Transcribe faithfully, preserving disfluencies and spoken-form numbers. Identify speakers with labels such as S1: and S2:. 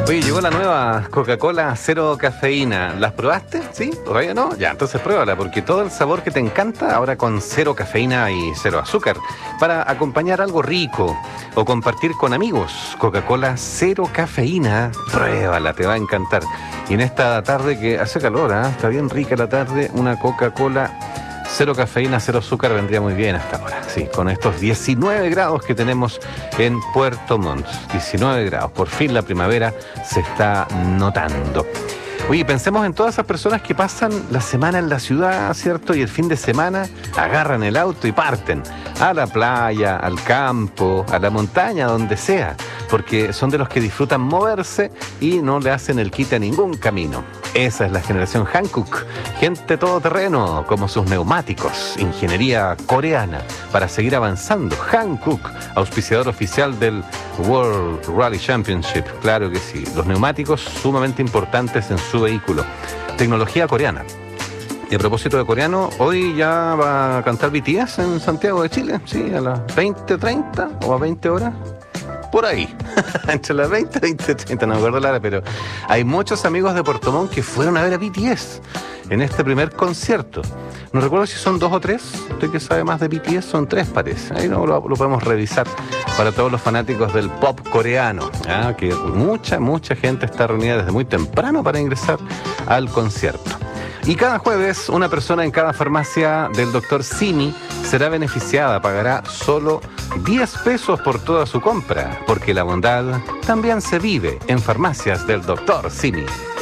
S1: Oye, llegó la nueva Coca-Cola cero cafeína. ¿Las probaste? ¿Sí? ¿Todavía no? Ya, entonces pruébala, porque todo el sabor que te encanta ahora con cero cafeína y cero azúcar. Para acompañar algo rico o compartir con amigos. Coca-Cola cero cafeína. Pruébala, te va a encantar. Y en esta tarde que hace calor, ¿eh? Está bien rica la tarde, una Coca-Cola cero cafeína, cero azúcar vendría muy bien hasta ahora. Sí, con estos diecinueve grados que tenemos en Puerto Montt. diecinueve grados. Por fin la primavera se está notando. Oye, pensemos en todas esas personas que pasan la semana en la ciudad, ¿cierto? Y el fin de semana agarran el auto y parten a la playa, al campo, a la montaña, donde sea, porque son de los que disfrutan moverse y no le hacen el quite a ningún camino. Esa es la generación Hankook, gente todoterreno, como sus neumáticos, ingeniería coreana, para seguir avanzando. Hankook, auspiciador oficial del World Rally Championship, claro que sí. Los neumáticos sumamente importantes en su vehículo. Tecnología coreana. Y a propósito de coreano, hoy ya va a cantar B T S en Santiago de Chile, sí, a las veinte treinta o a veinte horas. Por ahí, entre las veinte y veinte treinta, no me acuerdo la hora, pero hay muchos amigos de Puerto Montt que fueron a ver a B T S en este primer concierto. No recuerdo si son dos o tres, usted que sabe más de B T S, son tres parece. Ahí no, lo, lo podemos revisar para todos los fanáticos del pop coreano, ¿ah? Que mucha, mucha gente está reunida desde muy temprano para ingresar al concierto. Y cada jueves, una persona en cada farmacia del doctor Simi será beneficiada, pagará solo diez pesos por toda su compra, porque la bondad también se vive en farmacias del doctor Simi.